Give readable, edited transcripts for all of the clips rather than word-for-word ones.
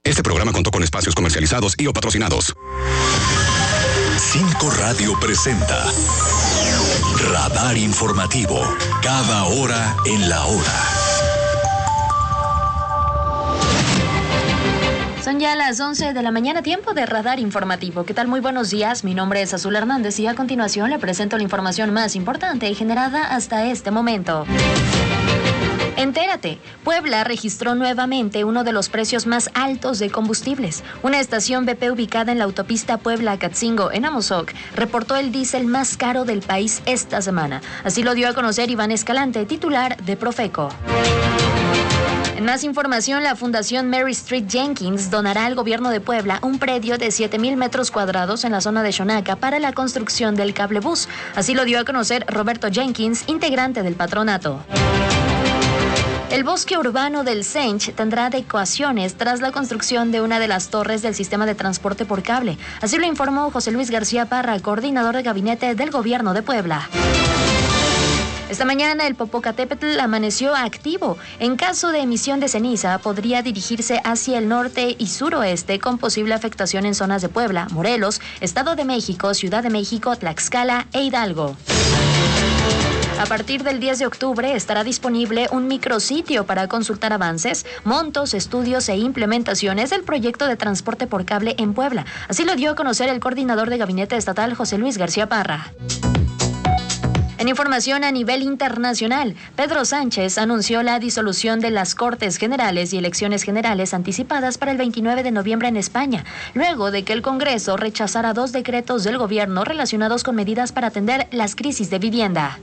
Este programa contó con espacios comercializados y o patrocinados. 5 Radio presenta Radar Informativo. Cada hora en la hora. Son ya las 11 de la mañana, tiempo de Radar Informativo. ¿Qué tal? Muy buenos días. Mi nombre es Azul Hernández y a continuación le presento la información más importante generada hasta este momento. Entérate, Puebla registró nuevamente uno de los precios más altos de combustibles. Una estación BP ubicada en la autopista Puebla-Catzingo, en Amozoc, reportó el diésel más caro del país esta semana. Así lo dio a conocer Iván Escalante, titular de Profeco. En más información, la Fundación Mary Street Jenkins donará al gobierno de Puebla un predio de 7,000 metros cuadrados en la zona de Xonaca para la construcción del cablebús. Así lo dio a conocer Roberto Jenkins, integrante del patronato. El bosque urbano del Sench tendrá adecuaciones tras la construcción de una de las torres del sistema de transporte por cable. Así lo informó José Luis García Parra, coordinador de gabinete del gobierno de Puebla. Esta mañana el Popocatépetl amaneció activo. En caso de emisión de ceniza, podría dirigirse hacia el norte y suroeste con posible afectación en zonas de Puebla, Morelos, Estado de México, Ciudad de México, Tlaxcala e Hidalgo. A partir del 10 de octubre estará disponible un micrositio para consultar avances, montos, estudios e implementaciones del proyecto de transporte por cable en Puebla. Así lo dio a conocer el coordinador de gabinete estatal, José Luis García Parra. En información a nivel internacional, Pedro Sánchez anunció la disolución de las Cortes Generales y elecciones generales anticipadas para el 29 de noviembre en España, luego de que el Congreso rechazara 2 decretos del gobierno relacionados con medidas para atender las crisis de vivienda.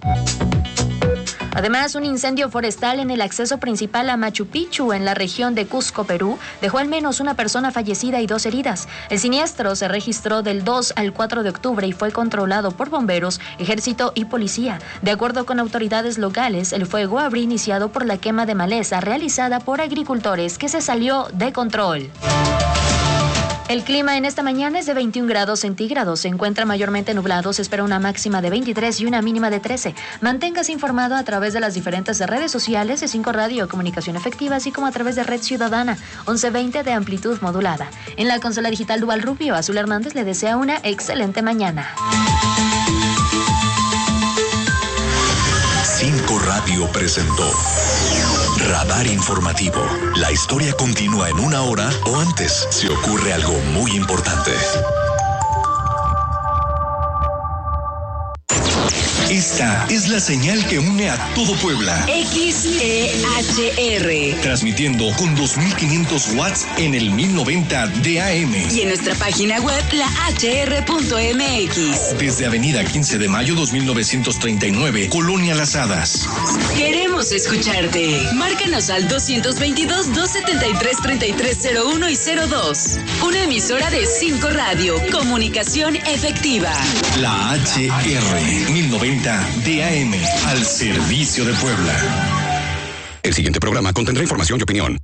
Además, un incendio forestal en el acceso principal a Machu Picchu, en la región de Cusco, Perú, dejó al menos una persona fallecida y 2 heridas. El siniestro se registró del 2 al 4 de octubre y fue controlado por bomberos, ejército y policía. De acuerdo con autoridades locales, el fuego habría iniciado por la quema de maleza realizada por agricultores que se salió de control. El clima en esta mañana es de 21 grados centígrados. Se encuentra mayormente nublado. Se espera una máxima de 23 y una mínima de 13. Manténgase informado a través de las diferentes redes sociales de 5 Radio, Comunicación Efectiva, así como a través de Red Ciudadana, 1120 de amplitud modulada. En la consola digital Dual Rubio, Azul Hernández le desea una excelente mañana. 5 Radio presentó Radar Informativo. La historia continúa en una hora o antes si ocurre algo muy importante. Esta es la señal que une a todo Puebla. XEHR. Transmitiendo con 2500 watts en el 1090 de AM. Y en nuestra página web, lahr.mx. Desde Avenida 15 de Mayo 2939, Colonia Las Hadas. Queremos escucharte. Márcanos al 222-273-3301 y 02. Una emisora de 5 Radio. Comunicación efectiva. La HR 1090 DAM, al servicio de Puebla. El siguiente programa contendrá información y opinión.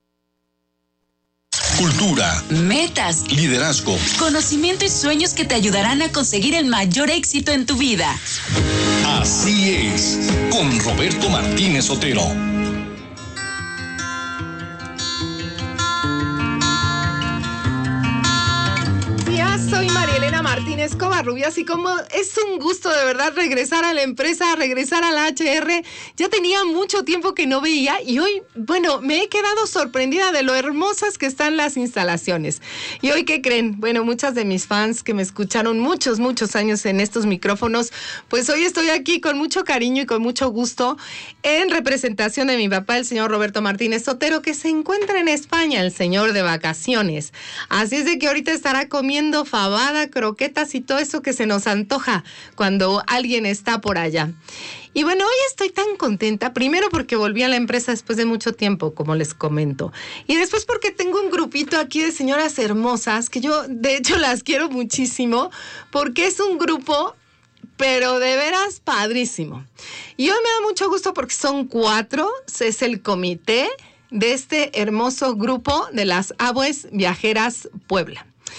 Cultura, metas, liderazgo, conocimiento y sueños que te ayudarán a conseguir el mayor éxito en tu vida. Así es, con Roberto Martínez Otero. Soy María Elena Martínez Covarrubias y como es un gusto de verdad regresar a la empresa, regresar a la HR. Ya tenía mucho tiempo que no veía y hoy, bueno, me he quedado sorprendida de lo hermosas que están las instalaciones. Y hoy, ¿qué creen? Bueno, muchas de mis fans que me escucharon muchos años en estos micrófonos, pues hoy estoy aquí con mucho cariño y con mucho gusto en representación de mi papá, el señor Roberto Martínez Otero, que se encuentra en España, el señor de vacaciones. Así es de que ahorita estará comiendo fabada, croquetas y todo eso que se nos antoja cuando alguien está por allá. Y bueno, hoy estoy tan contenta, primero porque volví a la empresa después de mucho tiempo, como les comento, y después porque tengo un grupito aquí de señoras hermosas, que yo de hecho las quiero muchísimo, porque es un grupo, pero de veras padrísimo. Y hoy me da mucho gusto porque son 4, es el comité de este hermoso grupo de las Abues Viajeras Puebla.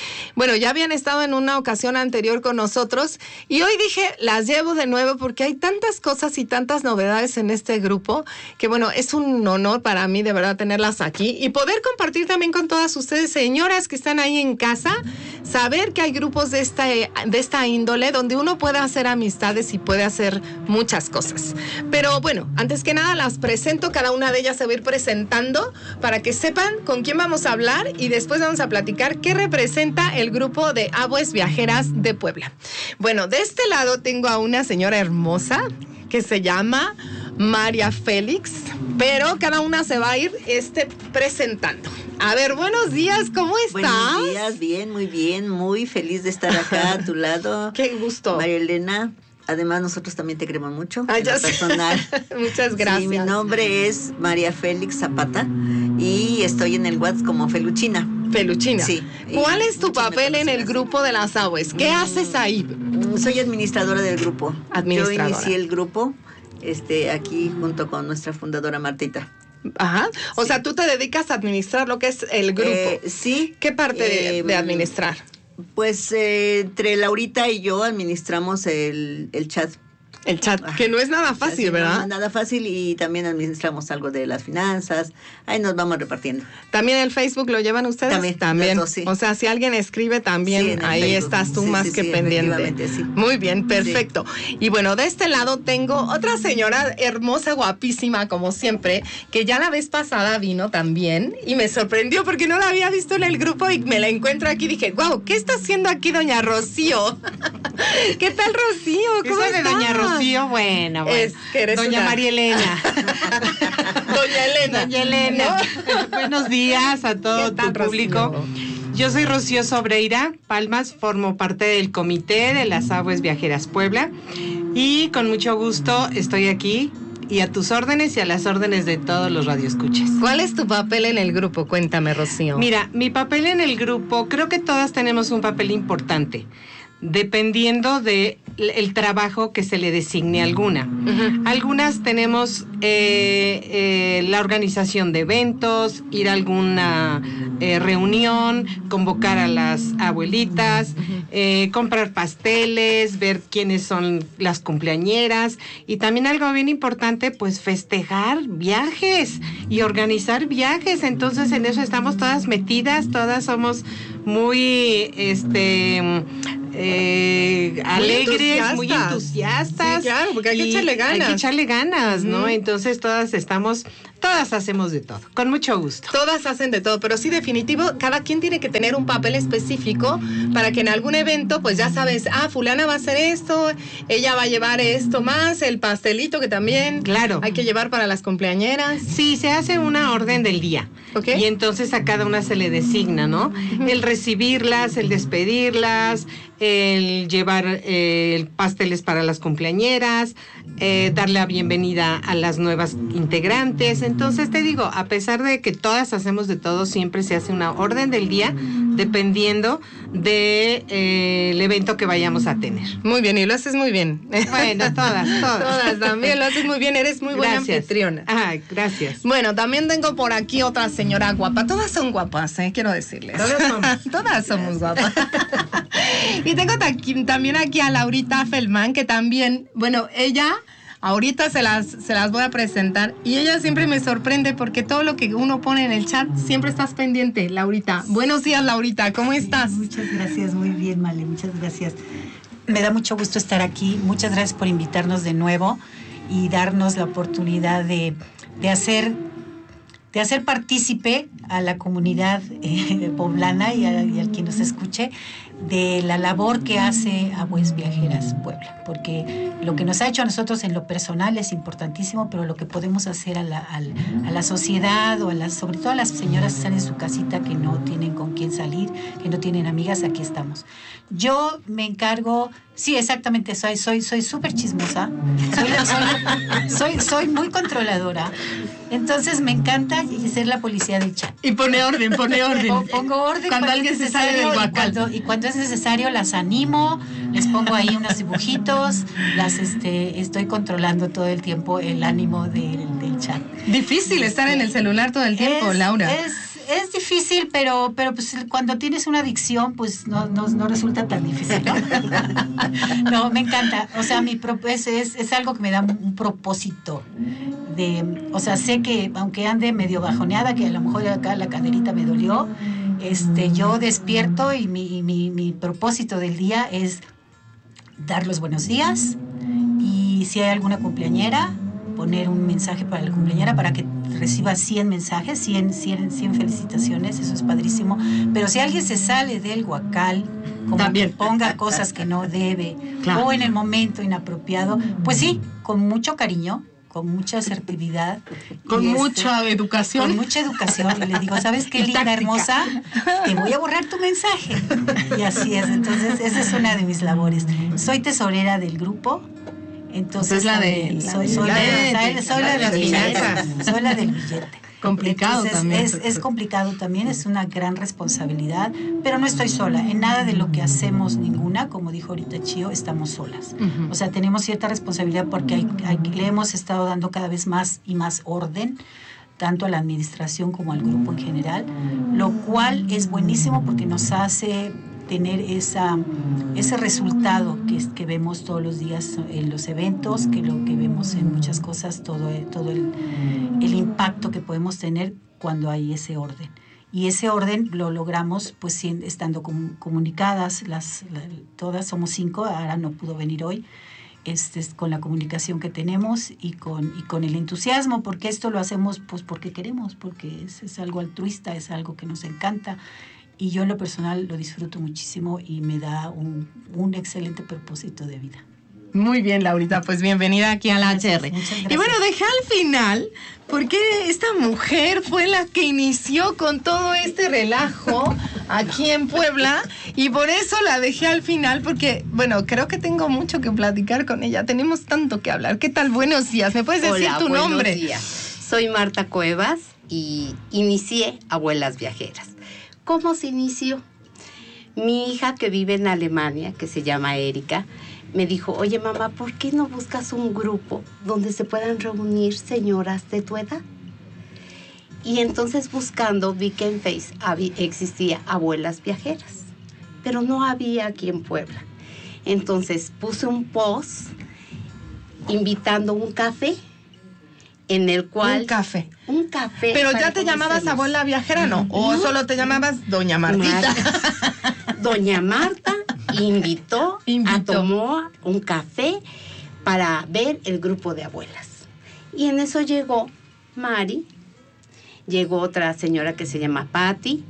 Bueno, ya habían estado en una ocasión anterior con nosotros y hoy dije, las llevo de nuevo porque hay tantas cosas y tantas novedades en este grupo que bueno, es un honor para mí de verdad tenerlas aquí y poder compartir también con todas ustedes, señoras que están ahí en casa, saber que hay grupos de esta índole donde uno puede hacer amistades y puede hacer muchas cosas. Pero bueno, antes que nada las presento, cada una de ellas se va a ir presentando para que sepan con quién vamos a hablar y después vamos a platicar qué representa el grupo de Aguas Viajeras de Puebla. Bueno, de este lado tengo a una señora hermosa que se llama María Félix, pero cada una se va a ir presentando. A ver, buenos días, ¿cómo estás? Buenos días, bien, muy feliz de estar acá a tu lado. Qué gusto. María Elena, además nosotros también te queremos mucho, personal. Muchas gracias. Sí, mi nombre es María Félix Zapata y estoy en el WhatsApp como Feluchina. Feluchina. Sí. ¿Cuál es tu papel en el grupo de las aguas? ¿Qué haces ahí? Soy administradora del grupo. Administradora. Yo inicié el grupo aquí junto con nuestra fundadora Martita. Ajá. O sea, tú te dedicas a administrar lo que es el grupo. Sí. ¿Qué parte de administrar? Pues entre Laurita y yo administramos el chat. El chat, que no es nada fácil, ¿verdad? No es nada fácil y también administramos algo de las finanzas. Ahí nos vamos repartiendo. ¿También el Facebook lo llevan ustedes? También. Dos, sí. O sea, si alguien escribe también, sí, ahí Facebook estás tú más que pendiente. Sí. Muy bien, perfecto. Sí. Y bueno, de este lado tengo otra señora hermosa, guapísima, como siempre, que ya la vez pasada vino también y me sorprendió porque no la había visto en el grupo y me la encuentro aquí y dije, wow, ¿qué está haciendo aquí doña Rocío? ¿Qué tal, Rocío? ¿Cómo estás? De doña Rocío, bueno. Es que eres doña María Elena. Doña Elena. ¿No? Buenos días a todo tu público. Rocío? Yo soy Rocío Sobreira Palmas, formo parte del comité de las Aguas Viajeras Puebla y con mucho gusto estoy aquí y a tus órdenes y a las órdenes de todos los radioescuchas. ¿Cuál es tu papel en el grupo? Cuéntame, Rocío. Mira, mi papel en el grupo, creo que todas tenemos un papel importante, dependiendo de el trabajo que se le designe a alguna. Uh-huh. Algunas tenemos la organización de eventos, ir a alguna reunión, convocar a las abuelitas, comprar pasteles, ver quiénes son las cumpleañeras y también algo bien importante, pues festejar viajes y organizar viajes. Entonces en eso estamos todas metidas, todas somos muy alegres, muy entusiastas. Sí, claro, porque hay que echarle ganas. Hay que echarle ganas, ¿no? Entonces todas hacemos de todo, con mucho gusto. Todas hacen de todo, pero sí, definitivo, cada quien tiene que tener un papel específico para que en algún evento, pues ya sabes, fulana va a hacer esto, ella va a llevar esto más, el pastelito que también hay que llevar para las cumpleañeras. Sí, se hace una orden del día. Okay. Y entonces a cada una se le designa, ¿no? Uh-huh. El recibirlas, el despedirlas, el llevar pasteles para las cumpleañeras, darle la bienvenida a las nuevas integrantes. Entonces te digo, a pesar de que todas hacemos de todo, siempre se hace una orden del día dependiendo del evento que vayamos a tener. Muy bien, y lo haces muy bien. Bueno, todas. Todas también lo haces muy bien, eres muy buena anfitriona. Gracias. Bueno, también tengo por aquí otra señora guapa. Todas son guapas, quiero decirles. Todas somos guapas. Y tengo también aquí a Laurita Feldman, que también, bueno, ella... Ahorita se las voy a presentar y ella siempre me sorprende porque todo lo que uno pone en el chat siempre estás pendiente, Laurita. Buenos días, Laurita, ¿cómo estás? Muchas gracias, muy bien, Male, muchas gracias. Me da mucho gusto estar aquí, muchas gracias por invitarnos de nuevo y darnos la oportunidad de hacer partícipe a la comunidad poblana y al quien nos escuche de la labor que hace Aguas Viajeras Puebla, porque lo que nos ha hecho a nosotros en lo personal es importantísimo, pero lo que podemos hacer a la sociedad o sobre todo a las señoras que están en su casita que no tienen con quién salir, que no tienen amigas, aquí estamos. Yo me encargo, sí, exactamente, soy súper chismosa, soy muy controladora, entonces me encanta ser la policía del chat. Y pone orden. Pongo orden cuando alguien se sale del guacal. Y cuando es necesario las animo, les pongo ahí unos dibujitos, estoy controlando todo el tiempo el ánimo del chat. Difícil estar en el celular todo el tiempo, Laura. Es difícil, pero pues cuando tienes una adicción, pues no resulta tan difícil, ¿no? No, me encanta. O sea, es algo que me da un propósito. O sea, sé que aunque ande medio bajoneada, que a lo mejor acá la caderita me dolió, yo despierto y mi propósito del día es dar los buenos días, y si hay alguna cumpleañera, poner un mensaje para la cumpleañera para que reciba 100 mensajes, 100 felicitaciones, eso es padrísimo. Pero si alguien se sale del guacal, como también que ponga cosas que no debe, claro, o en el momento inapropiado, pues sí, con mucho cariño, con mucha asertividad, con mucha educación. Con mucha educación. Y le digo, ¿sabes qué, linda, táctica, hermosa? Te voy a borrar tu mensaje. Y así es. Entonces, esa es una de mis labores. Soy tesorera del grupo. Entonces, soy la del billete. Complicado. Entonces, también. Es complicado también, es una gran responsabilidad, pero no estoy sola. En nada de lo que hacemos ninguna, como dijo ahorita Chío, estamos solas. O sea, tenemos cierta responsabilidad porque le hemos estado dando cada vez más y más orden, tanto a la administración como al grupo en general, lo cual es buenísimo porque nos hace tener ese resultado que vemos todos los días en los eventos, que lo que vemos en muchas cosas, todo el impacto que podemos tener cuando hay ese orden. Y ese orden lo logramos pues estando comunicadas, todas somos 5, ahora no pudo venir hoy, con la comunicación que tenemos y con el entusiasmo, porque esto lo hacemos pues porque queremos, porque es algo altruista, es algo que nos encanta. Y yo en lo personal lo disfruto muchísimo y me da un excelente propósito de vida. Muy bien, Laurita, pues bienvenida aquí a la HR. Y bueno, dejé al final, porque esta mujer fue la que inició con todo este relajo aquí en Puebla, y por eso la dejé al final, porque, bueno, creo que tengo mucho que platicar con ella. Tenemos tanto que hablar. ¿Qué tal? Buenos días. ¿Me puedes decir tu nombre? Buenos días. Soy Marta Cuevas y inicié Abuelas Viajeras. ¿Cómo se inició? Mi hija, que vive en Alemania, que se llama Erika, me dijo, oye mamá, ¿por qué no buscas un grupo donde se puedan reunir señoras de tu edad? Y entonces buscando vi que en Face existía Abuelas Viajeras, pero no había aquí en Puebla. Entonces puse un post invitando un café, en el cual... Un café. ¿Pero ya te llamabas Abuela Viajera, no? ¿O solo te llamabas Doña Martita? Doña Marta invitó a tomar un café para ver el grupo de abuelas. Y en eso llegó Mari, llegó otra señora que se llama Patti,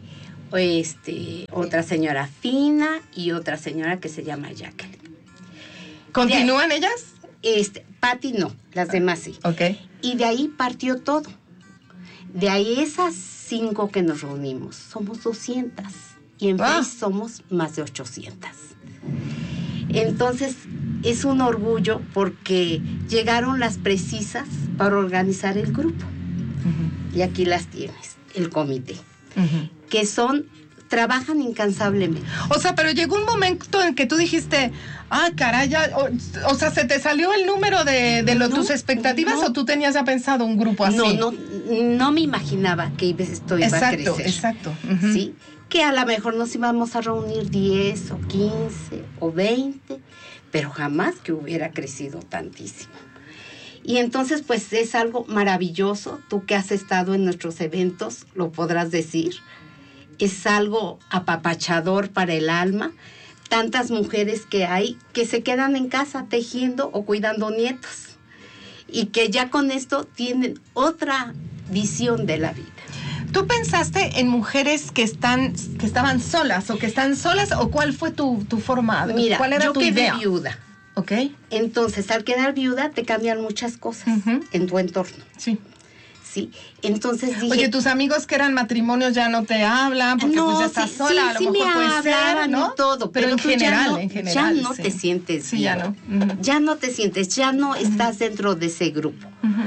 otra señora Fina y otra señora que se llama Jacqueline. ¿Continúan ellas? Patti no, las demás sí. Okay. Y de ahí partió todo. De ahí esas 5 que nos reunimos, somos 200. Y en Face somos más de 800. Entonces, es un orgullo porque llegaron las precisas para organizar el grupo. Y aquí las tienes, el comité. Que trabajan incansablemente. O sea, pero llegó un momento en que tú dijiste, caray, o sea, ¿se te salió el número de tus expectativas o tú tenías ya pensado un grupo así? No me imaginaba que esto iba a crecer. Exacto. ¿Sí? Que a lo mejor nos íbamos a reunir 10 o 15 o 20, pero jamás que hubiera crecido tantísimo. Y entonces, pues, es algo maravilloso. Tú que has estado en nuestros eventos, lo podrás decir. Es algo apapachador para el alma. Tantas mujeres que hay que se quedan en casa tejiendo o cuidando nietos. Y que ya con esto tienen otra visión de la vida. ¿Tú pensaste en mujeres que estaban solas o que están solas, o cuál fue tu forma? Mira, ¿cuál era tu idea? Yo quedé viuda. Ok. Entonces, al quedar viuda, te cambian muchas cosas en tu entorno. Sí. Sí. Entonces dije... Oye, tus amigos que eran matrimonios ya no te hablan porque pues ya estás sola, a lo mejor puede ser, ¿no? Todo, pero en general, ya no te sientes bien. Ya no. Ya no te sientes, ya no estás dentro de ese grupo.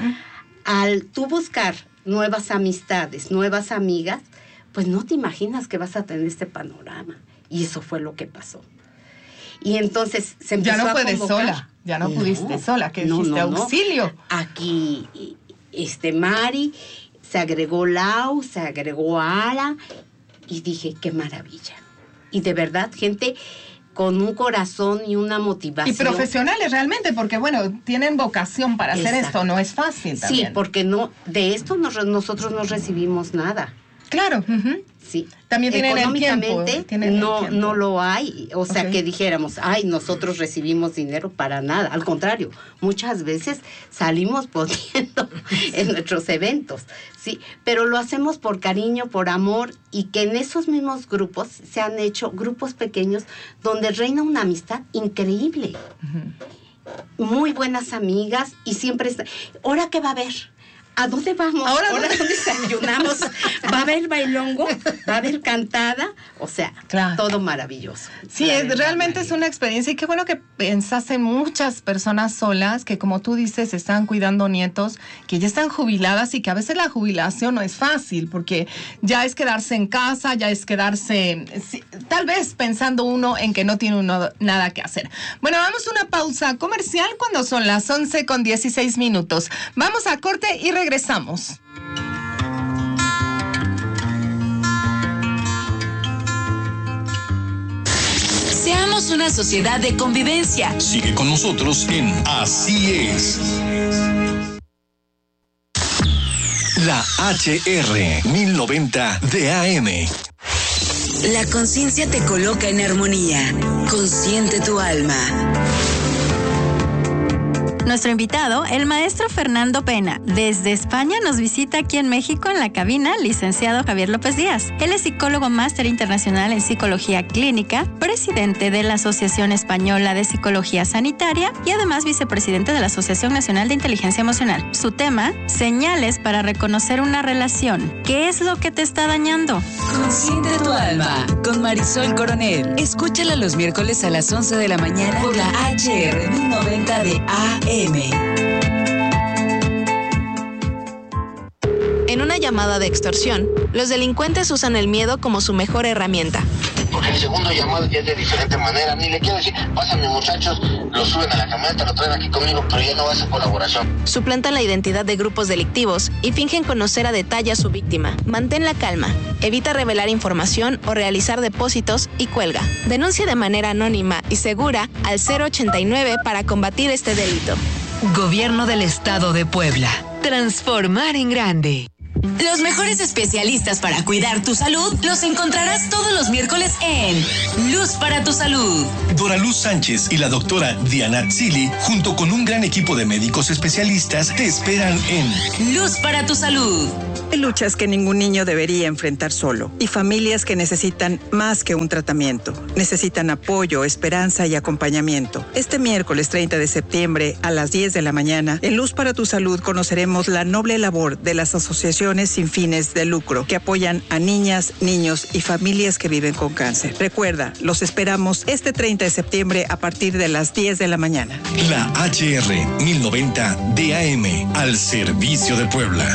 Al tú buscar nuevas amistades, nuevas amigas, pues no te imaginas que vas a tener este panorama. Y eso fue lo que pasó. Y entonces se empezó ya no a puedes convocar. Sola, ya no pudiste sola, que dijiste auxilio. Aquí, Mari se agregó Lau, se agregó Ara, y dije, qué maravilla. Y de verdad, gente con un corazón y una motivación. Y profesionales realmente, porque bueno, tienen vocación para hacer esto, no es fácil también. Sí, porque de esto nosotros no recibimos nada. Claro. Sí. También tienen el tiempo. No lo hay. O sea, que dijéramos, ay, nosotros recibimos dinero para nada. Al contrario, muchas veces salimos poniendo en nuestros eventos. Sí, pero lo hacemos por cariño, por amor, y que en esos mismos grupos se han hecho grupos pequeños donde reina una amistad increíble. Muy buenas amigas y siempre ¿ahora qué va a haber? ¿A dónde vamos? ¿Ahora dónde desayunamos? ¿Va a haber bailongo? ¿Va a haber cantada? O sea, todo maravilloso. Sí, realmente es una experiencia y qué bueno que pensás en muchas personas solas que, como tú dices, están cuidando nietos que ya están jubiladas y que a veces la jubilación no es fácil porque ya es quedarse en casa, ya es quedarse, tal vez pensando uno en que no tiene uno nada que hacer. Bueno, vamos a una pausa comercial cuando son las 11:16. Vamos a corte y regresamos. Seamos una sociedad de convivencia. Sigue con nosotros en Así es. La HR 1090 de AM. La conciencia te coloca en armonía. Consiente tu alma. Nuestro invitado, el maestro Fernando Pena, desde España nos visita aquí en México en la cabina, licenciado Javier López Díaz. Él es psicólogo máster internacional en psicología clínica, presidente de la Asociación Española de Psicología Sanitaria y además vicepresidente de la Asociación Nacional de Inteligencia Emocional. Su tema, señales para reconocer una relación. ¿Qué es lo que te está dañando? Consiente tu alma, con Marisol Coronel. Escúchala los miércoles a las 11 de la mañana por la HR 1090 de AM. En una llamada de extorsión, los delincuentes usan el miedo como su mejor herramienta. Porque el segundo llamado ya es de diferente manera. Ni le quiero decir, pásame muchachos, lo suben a la camioneta, lo traen aquí conmigo, pero ya no va a ser colaboración. Suplantan la identidad de grupos delictivos y fingen conocer a detalle a su víctima. Mantén la calma, evita revelar información o realizar depósitos y cuelga. Denuncia de manera anónima y segura al 089 para combatir este delito. Gobierno del Estado de Puebla. Transformar en grande. Los mejores especialistas para cuidar tu salud los encontrarás todos los miércoles en Luz para tu Salud. Dora Luz Sánchez y la doctora Diana Zili, junto con un gran equipo de médicos especialistas, te esperan en Luz para tu Salud. Hay luchas que ningún niño debería enfrentar solo y familias que necesitan más que un tratamiento. Necesitan apoyo, esperanza y acompañamiento. Este miércoles 30 de septiembre a las 10 de la mañana, en Luz para tu Salud conoceremos la noble labor de las asociaciones sin fines de lucro que apoyan a niñas, niños y familias que viven con cáncer. Recuerda, los esperamos este 30 de septiembre a partir de las 10 de la mañana. La HR 1090 DAM, al servicio de Puebla.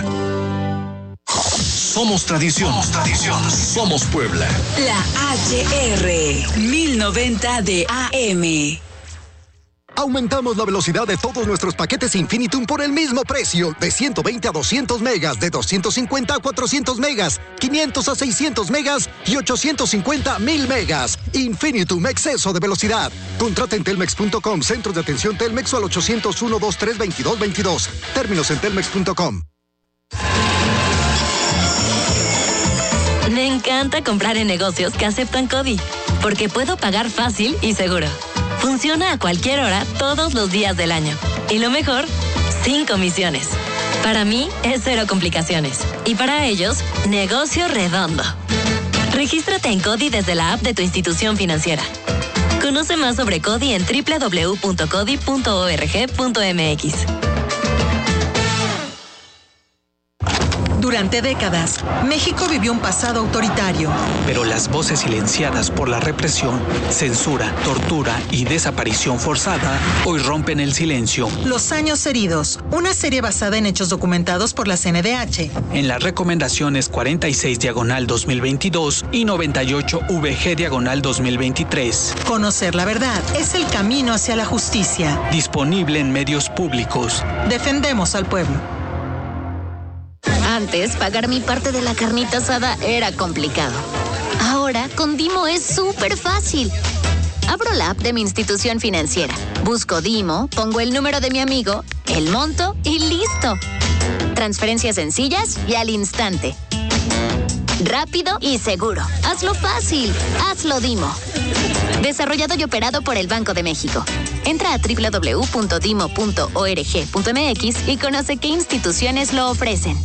Somos tradición. Somos Puebla. La HR 1090 de AM. Aumentamos la velocidad de todos nuestros paquetes Infinitum por el mismo precio, de 120 a 200 megas, de 250 a 400 megas, 500 a 600 megas y 850 a 1000 megas. Infinitum, exceso de velocidad. Contrata en telmex.com, centros de atención Telmex o al 801-23-2222. Términos en telmex.com. Me encanta comprar en negocios que aceptan CODI, porque puedo pagar fácil y seguro. Funciona a cualquier hora, todos los días del año. Y lo mejor, sin comisiones. Para mí, es cero complicaciones. Y para ellos, negocio redondo. Regístrate en CODI desde la app de tu institución financiera. Conoce más sobre CODI en www.codi.org.mx. Durante décadas, México vivió un pasado autoritario. Pero las voces silenciadas por la represión, censura, tortura y desaparición forzada hoy rompen el silencio. Los años heridos, una serie basada en hechos documentados por la CNDH. En las recomendaciones 46/2022 y 98/VG/2023. Conocer la verdad es el camino hacia la justicia. Disponible en medios públicos. Defendemos al pueblo. Antes, pagar mi parte de la carnita asada era complicado. Ahora, con Dimo es súper fácil. Abro la app de mi institución financiera, busco Dimo, pongo el número de mi amigo, el monto y ¡listo! Transferencias sencillas y al instante. Rápido y seguro. Hazlo fácil. Hazlo Dimo. Desarrollado y operado por el Banco de México. Entra a www.dimo.org.mx y conoce qué instituciones lo ofrecen.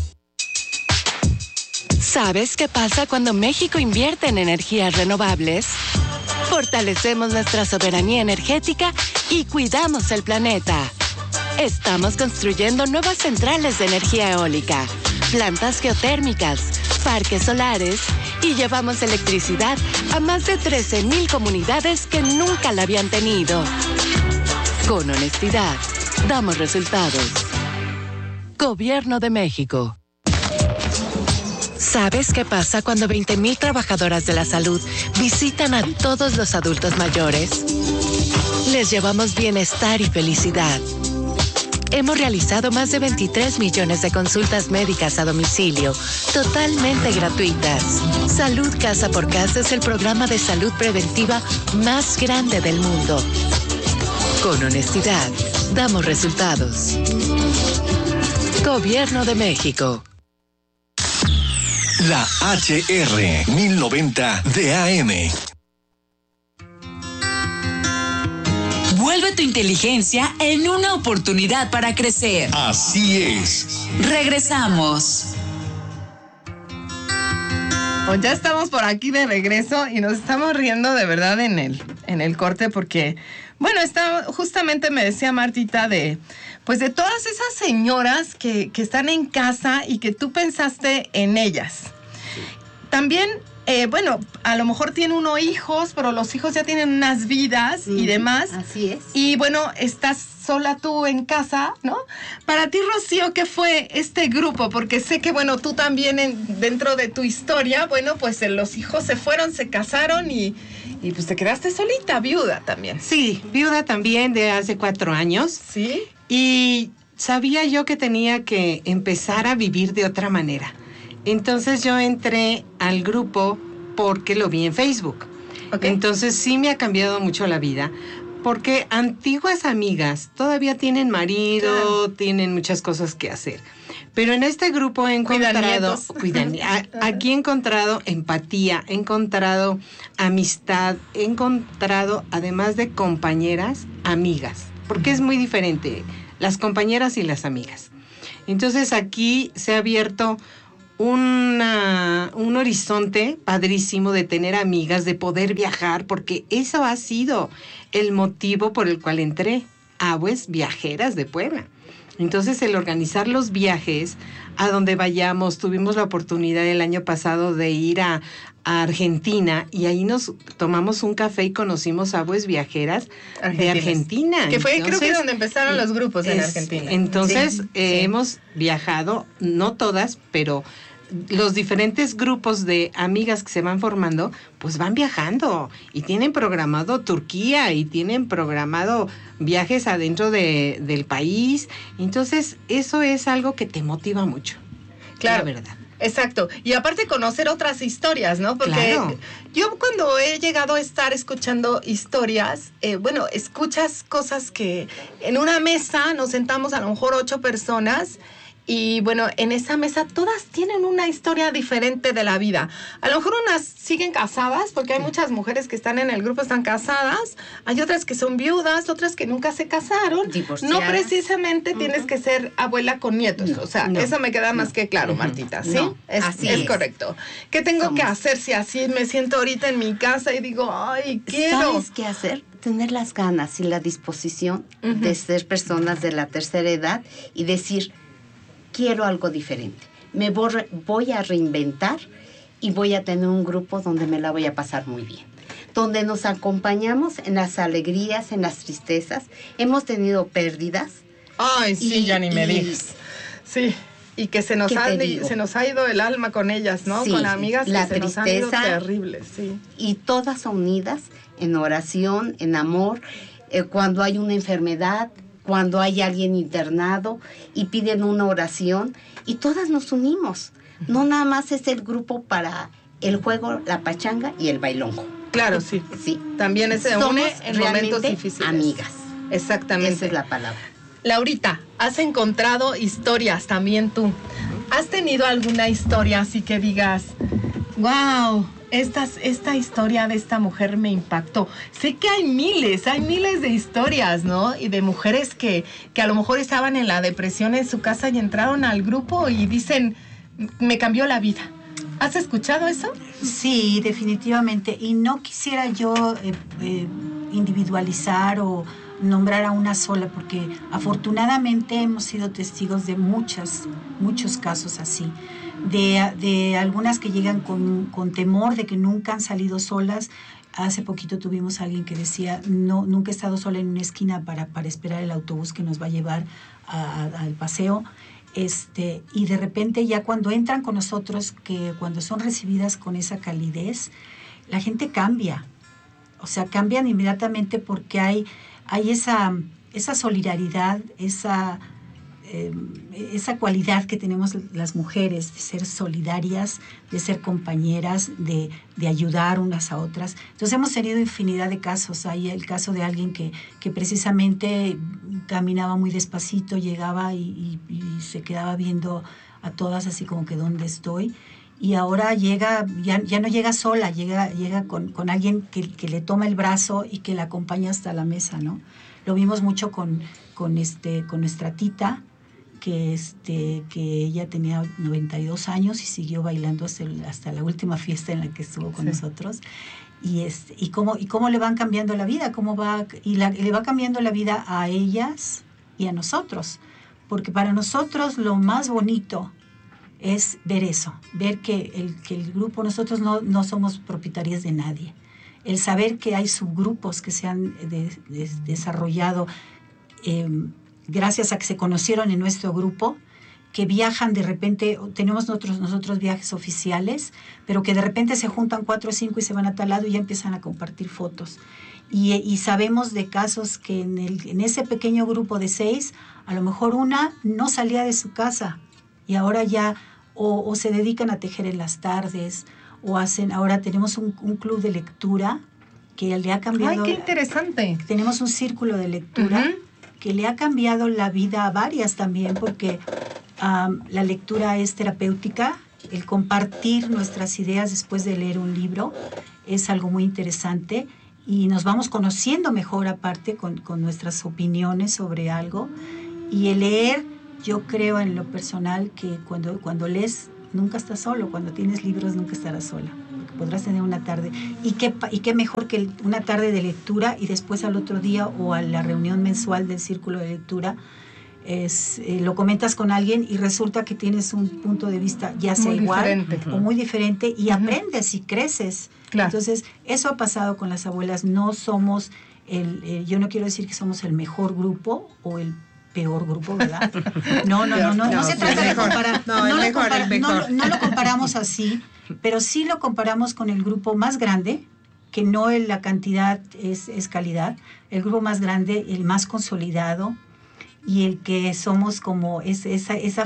¿Sabes qué pasa cuando México invierte en energías renovables? Fortalecemos nuestra soberanía energética y cuidamos el planeta. Estamos construyendo nuevas centrales de energía eólica, plantas geotérmicas, parques solares y llevamos electricidad a más de 13,000 comunidades que nunca la habían tenido. Con honestidad, damos resultados. Gobierno de México. ¿Sabes qué pasa cuando 20,000 trabajadoras de la salud visitan a todos los adultos mayores? Les llevamos bienestar y felicidad. Hemos realizado más de 23 millones de consultas médicas a domicilio, totalmente gratuitas. Salud Casa por Casa es el programa de salud preventiva más grande del mundo. Con honestidad, damos resultados. Gobierno de México. La HR 1090 de AM. Vuelve tu inteligencia en una oportunidad para crecer. Así es. Regresamos. Pues ya estamos por aquí de regreso y nos estamos riendo de verdad en el corte porque, bueno, justamente me decía Martita de todas esas señoras que están en casa y que tú pensaste en ellas. También, a lo mejor tiene uno hijos, pero los hijos ya tienen unas vidas y demás. Así es. Y bueno, estás sola tú en casa, ¿no? Para ti, Rocío, ¿qué fue este grupo? Porque sé que, tú también dentro de tu historia, pues los hijos se fueron, se casaron y pues te quedaste solita, viuda también. Sí, viuda también de hace 4 años. Sí. Y sabía yo que tenía que empezar a vivir de otra manera. Entonces yo entré al grupo porque lo vi en Facebook. Okay. Entonces sí me ha cambiado mucho la vida. Porque antiguas amigas todavía tienen marido, claro, tienen muchas cosas que hacer. Pero en este grupo he encontrado, aquí he encontrado empatía, he encontrado amistad, he encontrado, además de compañeras, amigas. Porque es muy diferente, las compañeras y las amigas. Entonces aquí se ha abierto un horizonte padrísimo de tener amigas, de poder viajar, porque eso ha sido el motivo por el cual entré, Aguas Viajeras de Puebla. Entonces, el organizar los viajes a donde vayamos, tuvimos la oportunidad el año pasado de ir a Argentina y ahí nos tomamos un café y conocimos Aguas Viajeras de Argentina. Que fue, entonces, creo que donde empezaron los grupos en Argentina. Entonces, sí. Hemos viajado, no todas, pero los diferentes grupos de amigas que se van formando, pues van viajando y tienen programado Turquía y tienen programado viajes adentro del país. Entonces, eso es algo que te motiva mucho. Claro, la verdad. Exacto. Y aparte conocer otras historias, ¿no? Porque claro, yo cuando he llegado a estar escuchando historias, escuchas cosas que en una mesa nos sentamos a lo mejor 8 personas. Y en esa mesa todas tienen una historia diferente de la vida. A lo mejor unas siguen casadas, porque hay muchas mujeres que están en el grupo, están casadas. Hay otras que son viudas, otras que nunca se casaron. Divorciadas. No precisamente tienes que ser abuela con nietos. Eso me queda más que claro, Martita, ¿sí? Así es correcto. ¿Qué tengo que hacer si así me siento ahorita en mi casa y digo, ay, quiero? ¿Sabes qué hacer? Tener las ganas y la disposición de ser personas de la tercera edad y decir, quiero algo diferente. Me voy a reinventar y voy a tener un grupo donde me la voy a pasar muy bien. Donde nos acompañamos en las alegrías, en las tristezas. Hemos tenido pérdidas. Ay, sí, ya ni me digas. Sí, y que se nos ha ido el alma con ellas, ¿no? Sí, con amigas la que tristeza, se nos han ido terribles, sí. Y todas unidas en oración, en amor. Cuando hay una enfermedad, cuando hay alguien internado y piden una oración y todas nos unimos. No nada más es el grupo para el juego, la pachanga y el bailongo. Claro, sí. Sí. También se une en momentos difíciles. Amigas. Exactamente. Esa es la palabra. Laurita, has encontrado historias también tú. ¿Has tenido alguna historia así que digas, wow, esta historia de esta mujer me impactó? Sé que hay miles de historias, ¿no? Y de mujeres que a lo mejor estaban en la depresión en su casa y entraron al grupo y dicen, me cambió la vida. ¿Has escuchado eso? Sí, definitivamente. Y no quisiera yo individualizar o nombrar a una sola, porque afortunadamente hemos sido testigos de muchos casos así. De algunas que llegan con temor de que nunca han salido solas. Hace poquito tuvimos a alguien que decía, no, nunca he estado sola en una esquina para esperar el autobús que nos va a llevar al paseo. Y de repente ya cuando entran con nosotros, que cuando son recibidas con esa calidez, la gente cambia. O sea, cambian inmediatamente porque hay esa solidaridad, esa cualidad que tenemos las mujeres de ser solidarias, de ser compañeras, de ayudar unas a otras. Entonces hemos tenido infinidad de casos. Hay el caso de alguien que precisamente caminaba muy despacito, llegaba y se quedaba viendo a todas así como que ¿dónde estoy? Y ahora ya no llega sola, llega con alguien que le toma el brazo y que la acompaña hasta la mesa, ¿no? Lo vimos mucho con nuestra tita, que ella tenía 92 años y siguió bailando hasta la última fiesta en la que estuvo con nosotros. Y cómo le van cambiando la vida, le va cambiando la vida a ellas y a nosotros. Porque para nosotros lo más bonito es ver eso, ver que el grupo, nosotros no somos propietarias de nadie. El saber que hay subgrupos que se han desarrollado gracias a que se conocieron en nuestro grupo, que viajan de repente, tenemos nosotros viajes oficiales, pero que de repente se juntan 4 o 5 y se van a tal lado y ya empiezan a compartir fotos. Y sabemos de casos que en ese pequeño grupo de 6, a lo mejor una no salía de su casa y ahora ya o se dedican a tejer en las tardes ahora tenemos un club de lectura que le ha cambiado. ¡Ay, qué interesante! Tenemos un círculo de lectura que le ha cambiado la vida a varias también, porque la lectura es terapéutica. El compartir nuestras ideas después de leer un libro es algo muy interesante y nos vamos conociendo mejor aparte con nuestras opiniones sobre algo. Y el leer, yo creo en lo personal que cuando lees nunca estás solo, cuando tienes libros nunca estarás sola, porque podrás tener una tarde. Y qué mejor que una tarde de lectura y después al otro día o a la reunión mensual del círculo de lectura lo comentas con alguien y resulta que tienes un punto de vista ya sea muy igual diferente. O muy diferente y aprendes y creces. Claro. Entonces, eso ha pasado con las abuelas. No somos yo no quiero decir que somos el mejor grupo o el peor grupo, ¿verdad? No se trata de comparar. No lo comparamos así, pero sí lo comparamos con el grupo más grande, que no la cantidad es calidad, el grupo más grande, el más consolidado, y el que somos como esa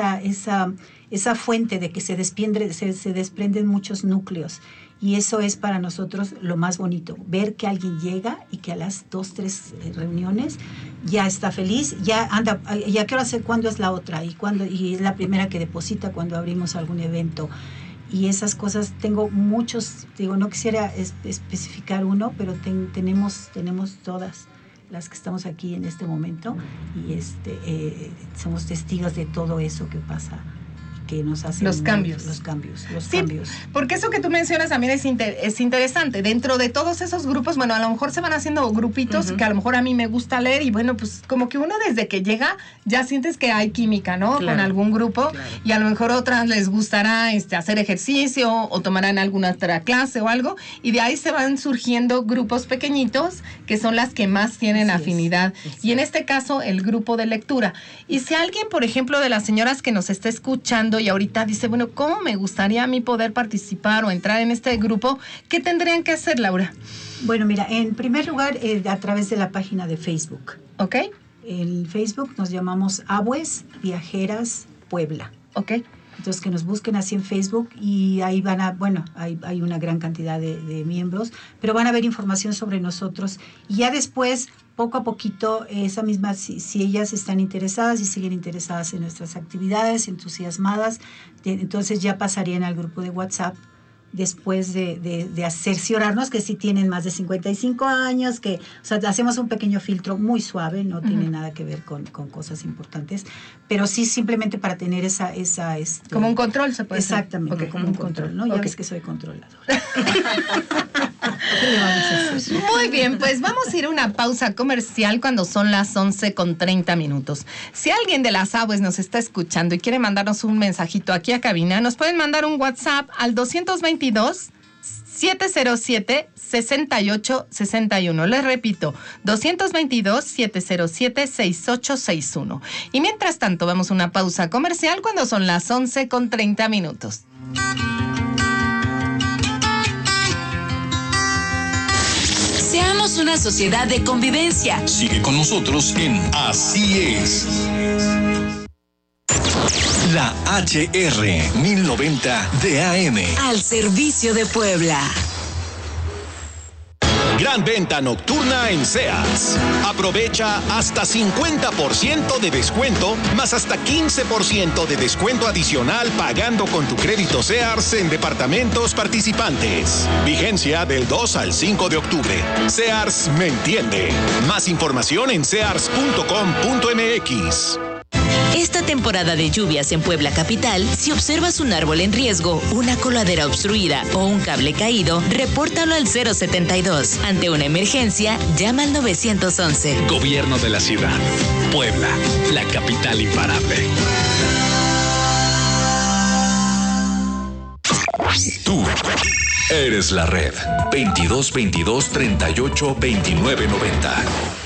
fuente de que se desprenden muchos núcleos. Y eso es para nosotros lo más bonito, ver que alguien llega y que a las 2, 3 reuniones ya está feliz, ya quiero hacer cuándo es la otra y es la primera que deposita cuando abrimos algún evento. Y esas cosas, tengo muchos, no quisiera especificar uno, pero tenemos todas las que estamos aquí en este momento y somos testigos de todo eso que pasa, que nos hacen los cambios. Sí, porque eso que tú mencionas también es interesante. Dentro de todos esos grupos, bueno, a lo mejor se van haciendo grupitos que a lo mejor a mí me gusta leer y bueno, pues como que uno desde que llega ya sientes que hay química, ¿no? Claro, con algún grupo y a lo mejor otras les gustará hacer ejercicio o tomarán alguna otra clase o algo y de ahí se van surgiendo grupos pequeñitos que son las que más tienen afinidad. Y en este caso, el grupo de lectura. Y si alguien, por ejemplo, de las señoras que nos está escuchando y ahorita dice, bueno, ¿cómo me gustaría a mí poder participar o entrar en este grupo? ¿Qué tendrían que hacer, Laura? Bueno, mira, en primer lugar, a través de la página de Facebook. ¿Ok? el Facebook nos llamamos Aguas Viajeras Puebla. Ok. Entonces que nos busquen así en Facebook y ahí van a, hay una gran cantidad de miembros, pero van a ver información sobre nosotros y ya después, poco a poquito, esa misma, si ellas están interesadas y siguen interesadas en nuestras actividades, entusiasmadas, entonces ya pasarían al grupo de WhatsApp después de cerciorarnos que sí tienen más de 55 años, que, o sea, hacemos un pequeño filtro muy suave, no tiene nada que ver con cosas importantes, pero sí simplemente para tener esa como un control, se puede decir. Exactamente, como un control, ¿no? Ya ves que soy controladora. Muy bien, pues vamos a ir a una pausa comercial cuando son las 11:30. Si alguien de las Aguas nos está escuchando y quiere mandarnos un mensajito aquí a cabina, nos pueden mandar un WhatsApp al 222-707-6861. Les repito, 222-707-6861. Y mientras tanto, vamos a una pausa comercial cuando son las 11:30. Seamos una sociedad de convivencia. Sigue con nosotros en Así es. La HR 1090 de AM. Al servicio de Puebla. Gran venta nocturna en Sears. Aprovecha hasta 50% de descuento, más hasta 15% de descuento adicional pagando con tu crédito Sears en departamentos participantes. Vigencia del 2 al 5 de octubre. Sears me entiende. Más información en sears.com.mx. Esta temporada de lluvias en Puebla Capital, si observas un árbol en riesgo, una coladera obstruida o un cable caído, repórtalo al 072. Ante una emergencia, llama al 911. Gobierno de la ciudad. Puebla, la capital imparable. Tú eres la red. 2222-382990.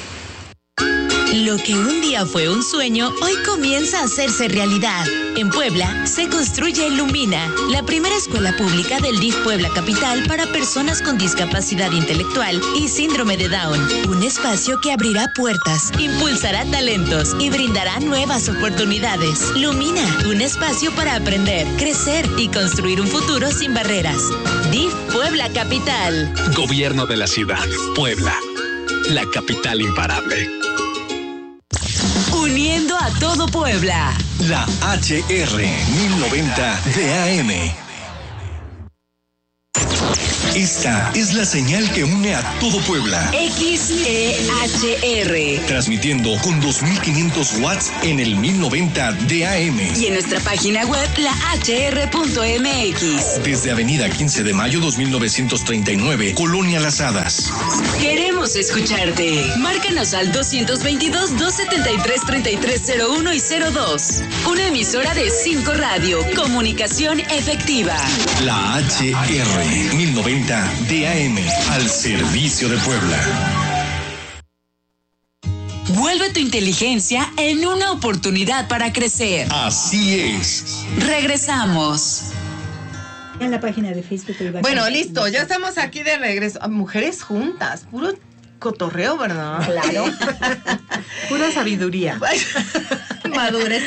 Lo que un día fue un sueño, hoy comienza a hacerse realidad. En Puebla se construye Lumina, la primera escuela pública del DIF Puebla Capital para personas con discapacidad intelectual y síndrome de Down. Un espacio que abrirá puertas, impulsará talentos y brindará nuevas oportunidades. Lumina, un espacio para aprender, crecer y construir un futuro sin barreras. DIF Puebla Capital. Gobierno de la ciudad. Puebla, la capital imparable. Uniendo a todo Puebla. La HR 1090 de AM. Esta es la señal que une a todo Puebla. XEHR. Transmitiendo con 2500 watts en el 1090 de AM. Y en nuestra página web, lahr.mx. Desde Avenida 15 de Mayo 2939, Colonia Las Hadas. Queremos escucharte. Márcanos al 222-273-3301 y 02. Una emisora de 5 Radio. Comunicación efectiva. La HR 1090 DAM, al servicio de Puebla. Vuelve tu inteligencia en una oportunidad para crecer. Así es. Regresamos. En la página de Facebook. Bueno, listo, ya estamos aquí de regreso. Mujeres juntas, puro cotorreo, ¿verdad? Claro. Pura sabiduría. Madurez.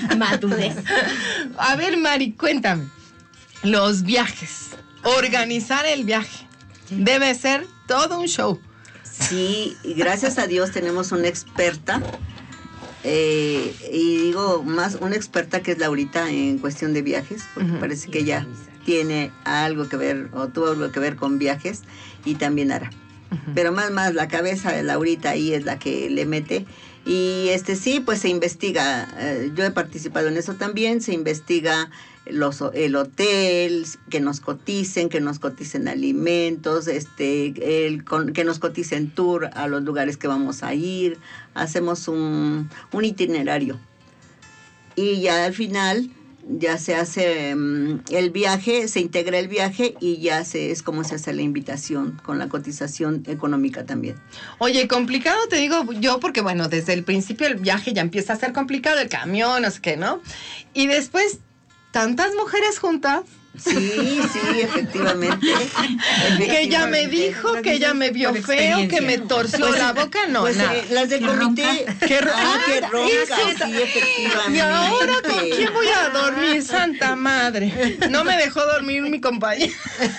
A ver, Mari, cuéntame. Los viajes. Organizar el viaje debe ser todo un show. Sí, y gracias a Dios tenemos una experta, y digo más una experta que es Laurita en cuestión de viajes, porque parece que ella tiene algo que ver o tuvo algo que ver con viajes y también hará. Pero más la cabeza de Laurita ahí es la que le mete. Y sí, pues se investiga, yo he participado en eso también, se investiga el hotel, que nos coticen alimentos, que nos coticen tour a los lugares que vamos a ir, hacemos un itinerario. Y ya al final ya se hace el viaje, se integra el viaje y ya es como se hace la invitación con la cotización económica también. Oye, complicado te digo yo porque bueno, desde el principio el viaje ya empieza a ser complicado, el camión, no sé qué, ¿no? Y después tantas mujeres juntas, Sí, efectivamente. Que ella me dijo, que ella me vio feo, que me torció la boca, no, pues, nada. Las del comité. Que ronca, sí, efectivamente. ¿Y ahora con quién voy a dormir, santa madre? No me dejó dormir mi compañera.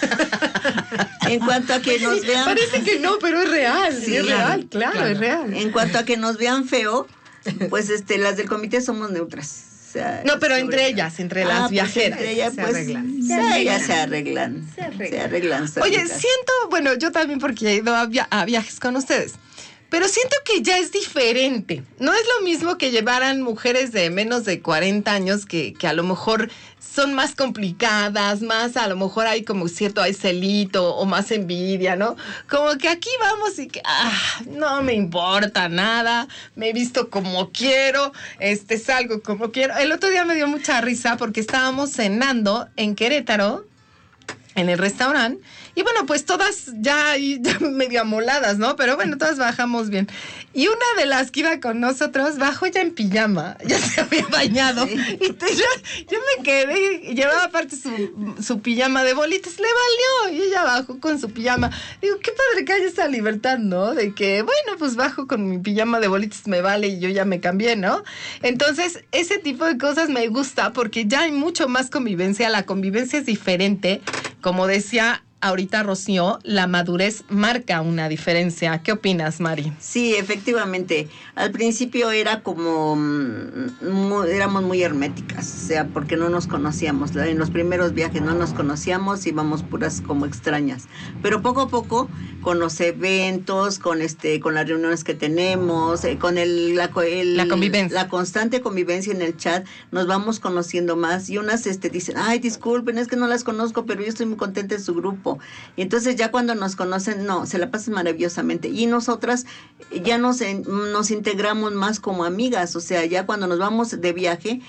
En cuanto a que nos vean... Parece que no, pero es real, sí, es real, claro, es real. En cuanto a que nos vean feo, pues las del comité somos neutras. O sea, no, pero entre ellas, entre las viajeras. Entre ellas, pues, se arreglan. Oye, siento, bueno, yo también porque he ido a viajes con ustedes, pero siento que ya es diferente. No es lo mismo que llevaran mujeres de menos de 40 años que a lo mejor son más complicadas, más a lo mejor hay como cierto hay celito o más envidia, ¿no? Como que aquí vamos y que no me importa nada, me he visto como quiero, salgo como quiero. El otro día me dio mucha risa porque estábamos cenando en Querétaro, en el restaurante, y bueno, pues todas ya medio amoladas, ¿no? Pero bueno, todas bajamos bien. Y una de las que iba con nosotros bajó ya en pijama, ya se había bañado. Sí. Y yo me quedé, llevaba aparte su pijama de bolitas, le valió, y ella bajó con su pijama. Digo, qué padre que haya esa libertad, ¿no? De que, bueno, pues bajo con mi pijama de bolitas, me vale, y yo ya me cambié, ¿no? Entonces, ese tipo de cosas me gusta porque ya hay mucho más convivencia, la convivencia es diferente. Como decía ahorita Rocío, la madurez marca una diferencia. ¿Qué opinas, Mari? Sí, efectivamente. Al principio era como, éramos muy herméticas, o sea, porque no nos conocíamos. En los primeros viajes no nos conocíamos, íbamos puras como extrañas. Pero poco a poco, con los eventos, con las reuniones que tenemos, con la convivencia, la constante convivencia en el chat, nos vamos conociendo más. Y unas dicen, ay, disculpen, es que no las conozco, pero yo estoy muy contenta en su grupo. Y entonces ya cuando nos conocen, se la pasan maravillosamente. Y nosotras ya nos integramos más como amigas, o sea, ya cuando nos vamos de viaje,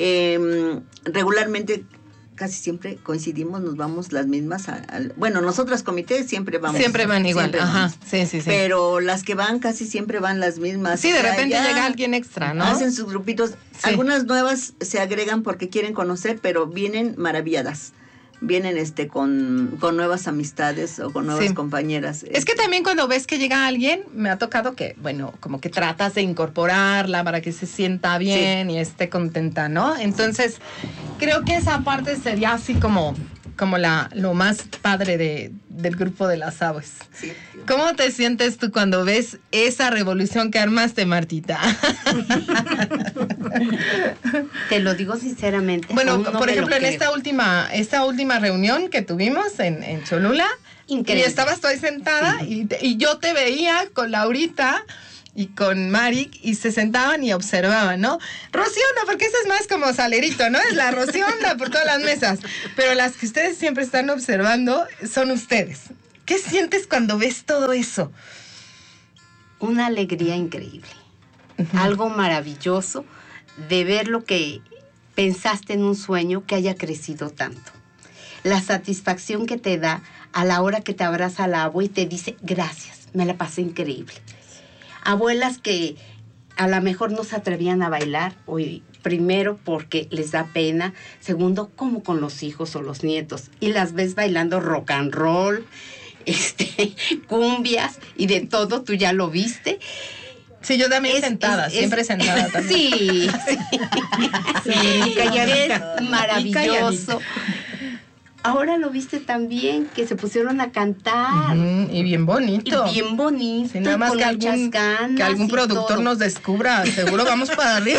regularmente casi siempre coincidimos, nos vamos las mismas. Bueno, nosotras comités siempre vamos. Siempre van igual, ajá, sí. Pero las que van casi siempre van las mismas. Sí, de repente llega alguien extra, ¿no? Hacen sus grupitos. Sí. Algunas nuevas se agregan porque quieren conocer, pero vienen maravilladas. Vienen con nuevas amistades o con nuevas compañeras. Es que también cuando ves que llega alguien, me ha tocado que, bueno, como que tratas de incorporarla para que se sienta bien y esté contenta, ¿no? Entonces, creo que esa parte sería así como lo más padre del grupo de las aves. Sí. ¿Cómo te sientes tú cuando ves esa revolución que armaste, Martita? Te lo digo sinceramente. Bueno, por ejemplo, en esta última reunión que tuvimos en Cholula, increíble. Y estabas tú ahí sentada y yo te veía con Laurita y con Mari, y se sentaban y observaban, ¿no? Rocío no, porque esa es más como salerito, ¿no? Es la Rocío anda por todas las mesas. Pero las que ustedes siempre están observando son ustedes. ¿Qué sientes cuando ves todo eso? Una alegría increíble. Uh-huh. Algo maravilloso de ver lo que pensaste en un sueño que haya crecido tanto. La satisfacción que te da a la hora que te abraza la abue y te dice, gracias, me la pasé increíble. Abuelas que a lo mejor no se atrevían a bailar, primero porque les da pena, segundo como con los hijos o los nietos, y las ves bailando rock and roll, cumbias y de todo, tú ya lo viste. Sí, yo también siempre sentada también. Sí. Calladita. Es maravilloso. Ahora lo viste también, que se pusieron a cantar. Y bien bonito. Sí, nada más que algún productor nos descubra, seguro vamos para arriba.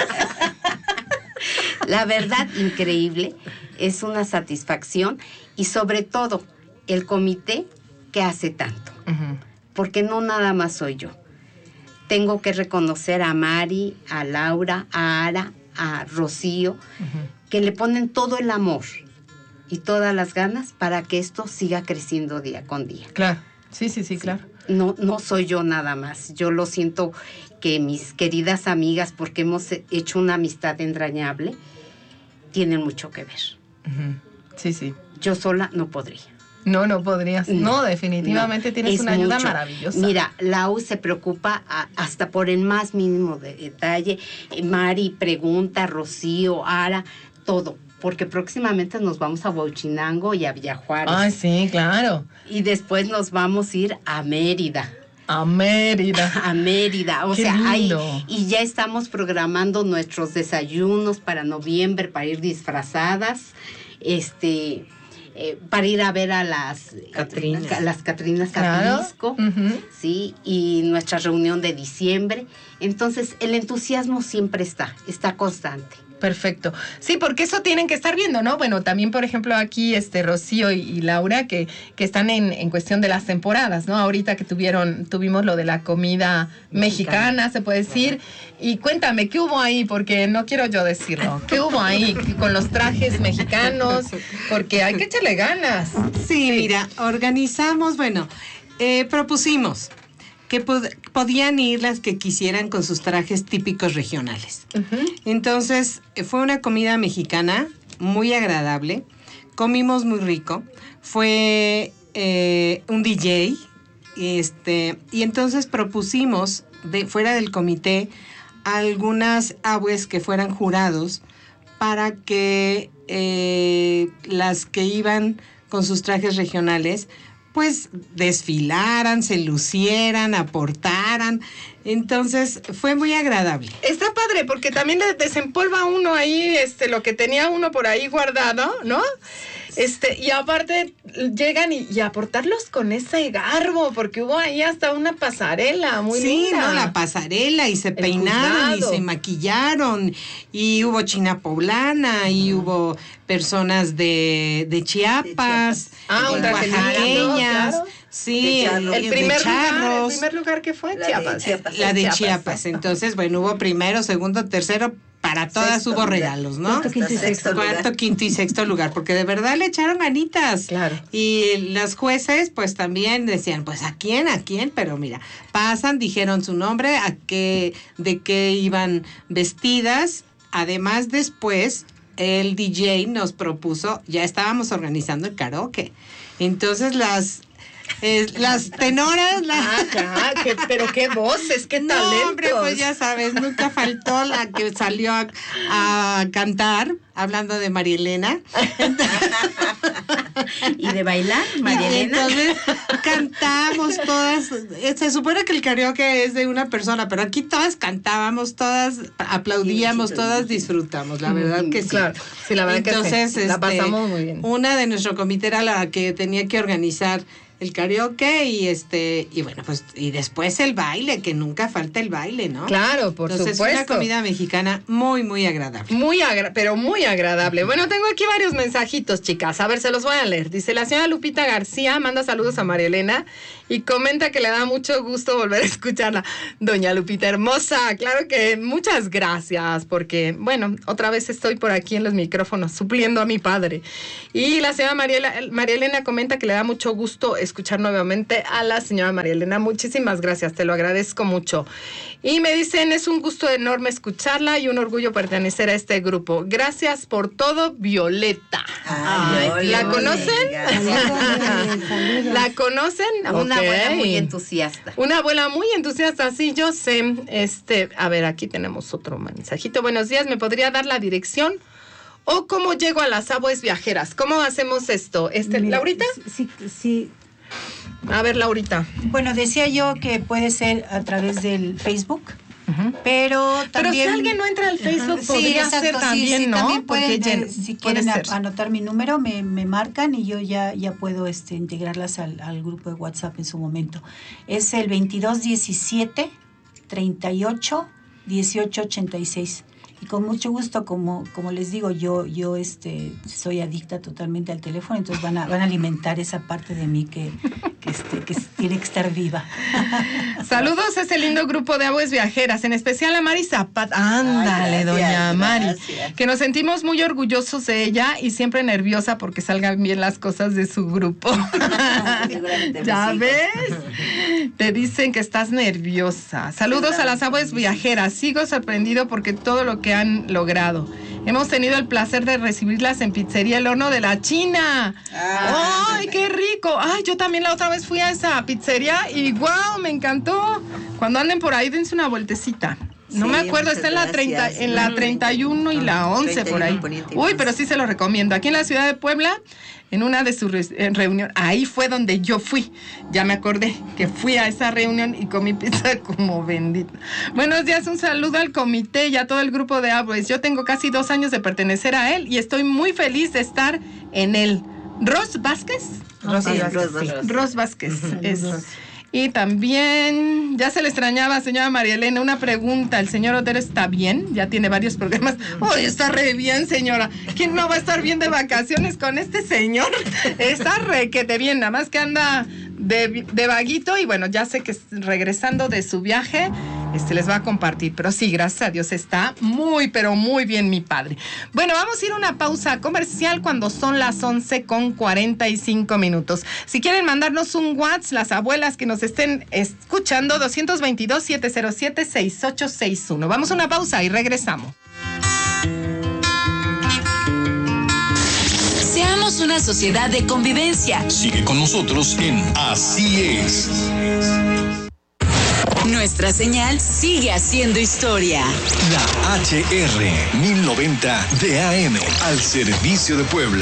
La verdad, increíble. Es una satisfacción. Y sobre todo, el comité que hace tanto. Uh-huh. Porque no nada más soy yo. Tengo que reconocer a Mari, a Laura, a Ara, a Rocío, uh-huh, que le ponen todo el amor y todas las ganas para que esto siga creciendo día con día. Claro, sí, claro. No soy yo nada más. Yo lo siento que mis queridas amigas, porque hemos hecho una amistad entrañable, tienen mucho que ver. Uh-huh. Sí. Yo sola no podría. No podrías. No, definitivamente tienes una ayuda maravillosa. Mira, Lau se preocupa hasta por el más mínimo detalle. Mari pregunta, Rocío, Ara, todo. porque próximamente nos vamos a Huachinango y a Villajuárez. Ay, sí, claro. Y después nos vamos a ir a Mérida. A Mérida. A Mérida. O Qué sea, lindo. ahí. Y ya estamos programando nuestros desayunos para noviembre, para ir disfrazadas. Para ir a ver a las Catrinas Catrisco, ¿sí? Y nuestra reunión de diciembre. Entonces, el entusiasmo siempre está constante. Perfecto. Sí, porque eso tienen que estar viendo, ¿no? Bueno, también, por ejemplo, aquí Rocío y Laura, que están en cuestión de las temporadas, ¿no? Ahorita que tuvimos lo de la comida mexicana, se puede decir. Y cuéntame, ¿qué hubo ahí? Porque no quiero yo decirlo. ¿Qué hubo ahí con los trajes mexicanos? Porque hay que echarle ganas. Sí, mira, organizamos, propusimos que podían ir las que quisieran con sus trajes típicos regionales. Entonces, fue una comida mexicana muy agradable, comimos muy rico, fue un DJ, y entonces propusimos fuera del comité algunas aguas que fueran jurados para que las que iban con sus trajes regionales pues desfilaran, se lucieran, aportaran. Entonces fue muy agradable. Está padre porque también le desempolva uno ahí lo que tenía uno por ahí guardado, ¿no? Y aparte llegan y aportarlos con ese garbo, porque hubo ahí hasta una pasarela muy linda. Sí, ¿no? La pasarela, y se peinaron y se maquillaron, y hubo china poblana, y hubo personas de Chiapas, oaxaqueñas. Claro. Sí, el primer lugar que fue Chiapas. La de Chiapas. Entonces, hubo primero, segundo, tercero, para todas hubo regalos, ¿no? Cuarto, quinto y sexto lugar, porque de verdad le echaron ganitas. Claro. Y las jueces, pues también decían, pues ¿a quién? Pero mira, pasan, dijeron su nombre, de qué iban vestidas. Además, después, el DJ nos propuso, ya estábamos organizando el karaoke. Entonces las tenoras... pero qué voces, qué talentos. No, hombre, pues ya sabes, nunca faltó la que salió a cantar, hablando de María Elena. ¿Y de bailar, María Elena? Entonces cantamos todas. Se supone que el karaoke es de una persona, pero aquí todas cantábamos, todas aplaudíamos, todas disfrutamos, la verdad que sí. Claro, sí, la verdad entonces, que sí, la pasamos muy bien. Una de nuestro comité era la que tenía que organizar el karaoke y bueno, pues y después el baile, que nunca falta el baile, ¿no? Claro, por supuesto. Entonces, una comida mexicana muy, muy agradable. Pero muy agradable. Bueno, tengo aquí varios mensajitos, chicas. A ver, se los voy a leer. Dice la señora Lupita García, manda saludos a María Elena y comenta que le da mucho gusto volver a escucharla. Doña Lupita hermosa, claro que muchas gracias, porque, bueno, otra vez estoy por aquí en los micrófonos supliendo a mi padre. Y la señora María Elena comenta que le da mucho gusto escuchar nuevamente a la señora María Elena. Muchísimas gracias, te lo agradezco mucho. Y me dicen, es un gusto enorme escucharla y un orgullo pertenecer a este grupo. Gracias por todo, Violeta. ¿La conocen? ¿La conocen? Una abuela muy entusiasta. Una abuela muy entusiasta, sí, yo sé. A ver, aquí tenemos otro mensajito. Buenos días, ¿me podría dar la dirección? ¿O cómo llego a las aguas viajeras? ¿Cómo hacemos esto? Mira, ¿Laurita? Sí. A ver, Laurita. Bueno, decía yo que puede ser a través del Facebook, pero también... Pero si alguien no entra al Facebook, podría ser también, ¿no? También pueden, si quieren anotar mi número, me marcan y yo ya puedo integrarlas al grupo de WhatsApp en su momento. Es el 2217 38 18 86. Y con mucho gusto, como les digo, yo soy adicta totalmente al teléfono, entonces van a alimentar esa parte de mí que tiene que estar viva. Saludos a ese lindo grupo de aguas viajeras, en especial a Mari Zapata. Ándale, doña Mari. Gracias. Que nos sentimos muy orgullosos de ella y siempre nerviosa porque salgan bien las cosas de su grupo. ¿Ya ves? Te dicen que estás nerviosa. Saludos a las aguas viajeras. Sigo sorprendido porque todo lo que han logrado. Hemos tenido el placer de recibirlas en Pizzería El Horno de la China. ¡Ay, qué rico! Ay, yo también la otra vez fui a esa pizzería y ¡guau! Me encantó. Cuando anden por ahí, dense una vueltecita. No me acuerdo, está en la 30, en la 31 y la 11 por ahí. Uy, pero sí se lo recomiendo. Aquí en la ciudad de Puebla, en una de sus reuniones, ahí fue donde yo fui. Ya me acordé que fui a esa reunión y comí pizza como bendita. Buenos días, un saludo al comité y a todo el grupo de Airways. Yo tengo casi 2 años de pertenecer a él y estoy muy feliz de estar en él. ¿Ros Vázquez? Ros Vázquez. Y también, ya se le extrañaba, señora María Elena, una pregunta. ¿El señor Otero está bien? Ya tiene varios programas. ¡Uy, está re bien, señora! ¿Quién no va a estar bien de vacaciones con este señor? Está requete bien, nada más que anda de vaguito. Y bueno, ya sé que regresando de su viaje, les va a compartir. Pero sí, gracias a Dios, está muy, pero muy bien mi padre. Bueno, vamos a ir a una pausa comercial cuando son las 11:45. Si quieren mandarnos un WhatsApp, las abuelas que nos estén escuchando, 222-707-6861. Vamos a una pausa y regresamos. Seamos una sociedad de convivencia. Sigue con nosotros en Así es. Nuestra señal sigue haciendo historia. La HR 1090 de AM al servicio de Puebla.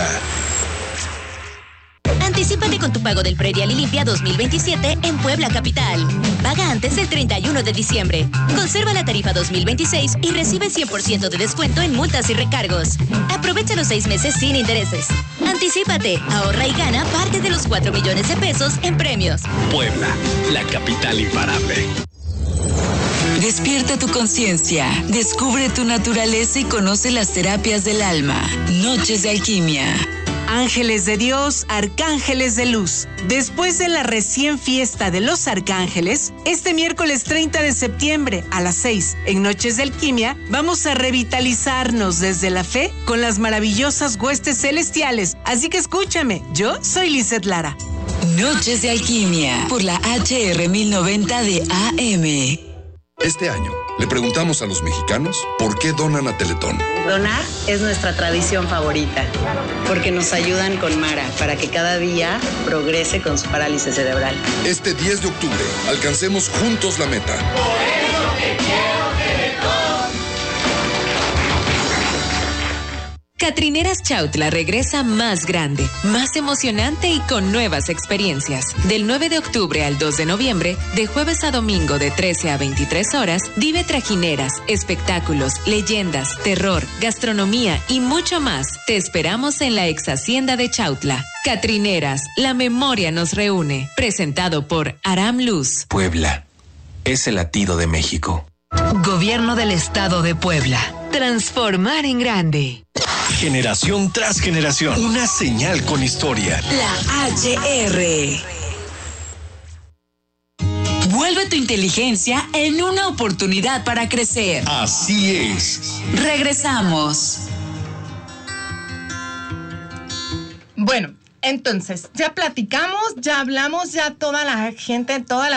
Anticípate con tu pago del Predial y Limpia 2027 en Puebla Capital. Paga antes del 31 de diciembre. Conserva la tarifa 2026 y recibe 100% de descuento en multas y recargos. Aprovecha los 6 meses sin intereses. Anticípate, ahorra y gana parte de los 4 millones de pesos en premios. Puebla, la capital imparable. Despierta tu conciencia, descubre tu naturaleza y conoce las terapias del alma. Noches de alquimia. Ángeles de Dios, arcángeles de luz. Después de la recién fiesta de los arcángeles, este miércoles 30 de septiembre a las 6, en Noches de Alquimia, vamos a revitalizarnos desde la fe con las maravillosas huestes celestiales. Así que escúchame, yo soy Lizeth Lara. Noches de Alquimia, por la HR 1090 de AM. Este año, le preguntamos a los mexicanos por qué donan a Teletón. Donar es nuestra tradición favorita, porque nos ayudan con Mara para que cada día progrese con su parálisis cerebral. Este 10 de octubre, alcancemos juntos la meta. Por eso te quiero, Teletón. Catrineras Chautla regresa más grande, más emocionante y con nuevas experiencias. Del 9 de octubre al 2 de noviembre, de jueves a domingo de 13 a 23 horas, vive trajineras, espectáculos, leyendas, terror, gastronomía y mucho más. Te esperamos en la ex hacienda de Chautla. Catrineras, la memoria nos reúne. Presentado por Aram Luz. Puebla es el latido de México. Gobierno del Estado de Puebla. Transformar en grande. Generación tras generación. Una señal con historia. La HR. Vuelve tu inteligencia en una oportunidad para crecer. Así es. Regresamos. Bueno, entonces, ya platicamos, ya hablamos, ya toda la gente, toda la